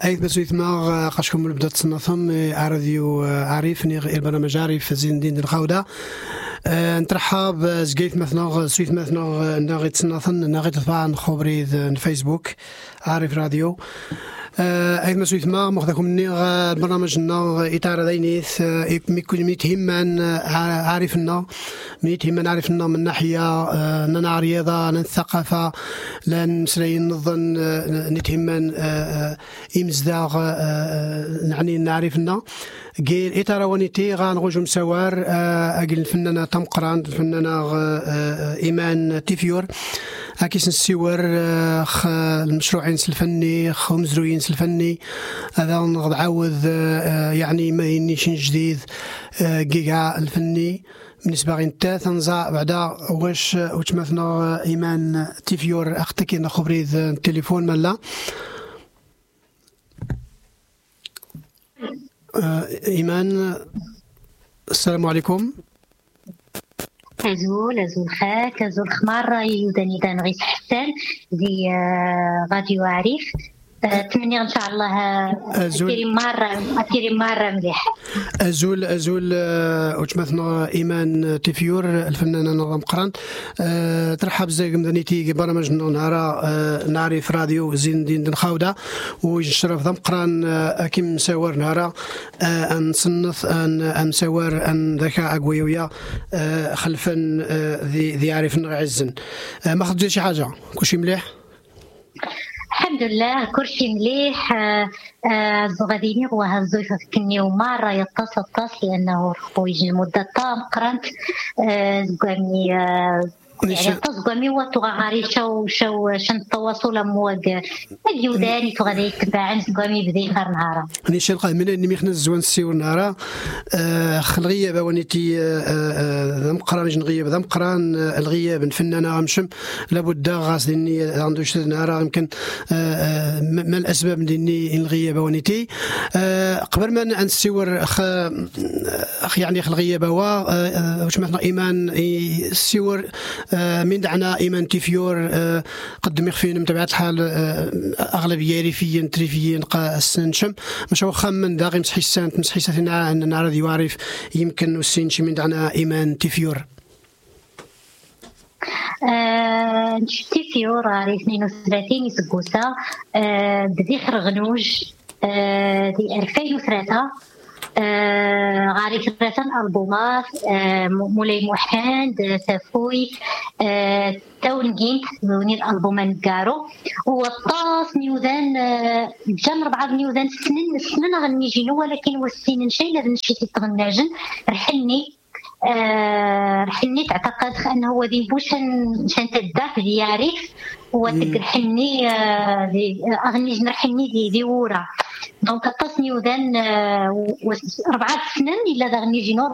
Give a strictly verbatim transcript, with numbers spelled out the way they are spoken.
أيضا بسويت ما قاشكم اللي بدأت تصنفهم راديو عارف نيغ البرنامج عارف زين دين الخاودة. نترحب زقيت مثلا سويت مثلا ناغي تصنفن ناغي تطبع خبري الفيسبوك عارف راديو. أيضا سويت ما مخدكم نيغ البرنامج نا إطار دينيث ميكون ميتهم عارفنا ميتهم عارفنا من ناحية ننا رياضة نن ثقافة لن مسرين نظن نتهم إمزداغ يعني نعرفنا قيل إطار ونيتي غنغوجو مسوار أقل الفنانة تمقران الفنانة إيمان تيفيور أكيس نسيور خ المشروعين الفني خ مزروين الفني هذا نغض عاوذ يعني ما ينيشين جديد جيجا الفني بالنسبة غنتا تنزع بعدا واش واش مثلا إيمان تيفيور أختك نخبري التليفون مالا إيمان السلام عليكم. أزول أزول خاك أزول خمار يودني دان غيس حسان دي راديو عريف تمني إن شاء الله أكيري مرة أكيري مرة مليح. أزول أزول وش مثلا إيمان تيفيور الفنانة نظام قران ترحب زي مدنيتي برنامج نهار نعرف راديو زين دين دين خاودة ويشرف ضم قران أكيم مساور نهار أن صنف أن أن مساور أن ذكاء أقويويا خلفا ذي ذي عارف نعزن ما خدت شي حاجة كلشي مليح. الحمد لله كرشي مليح. غاديني هو هالزوج كني ومرة يتصل اتصل لأنه خويج المدة طام قرنت زقامي يعني تصقامي وتغاري شو شو شن تواصل موج اليوداني تغادي يتباعن زقامي بدي غير نهارا نيش القا من اني ميخنا الزوان السيور نهارا خلغيه بوانيتي ذم قران جنغيه ذم قران الغياب الفنانه غمشم لابد غاس اني عنده شي نهارا يمكن ما الاسباب اني الغياب بوانيتي قبل ما نسيور اخ يعني خلغيه بوا واش مثلا ايمان السيور من دعنا إيمان تيفيور قدم يخفين متابعة الحال أغلبية ريفيين تريفيين قا السنشم مش هو خام من داغي مسحي السنت مسحي ساتنا أن نعرض يعرف يمكن السنش من دعنا إيمان تيفيور. تيفيور عارف اثنين وثلاثين يسقوسا بذكر غنوج دي ألفين وثلاثة غاري ثلاثة ألبومات مولاي محمد سافوي تون جينت وني الألبوم نقارو وطاس نيوذان جام ربعة نيوذان سنين سنين غنيجينو ولكن والسنين شي لازم نشي تغناجن رحلني رحلني تعتقد أنه هو ذي بوشن شان تداف ذي يعرف وتقرحني أغني جنرحني ذي ذي ورا دونك التصني وذن ربعة سنين إلا ذا غني جينور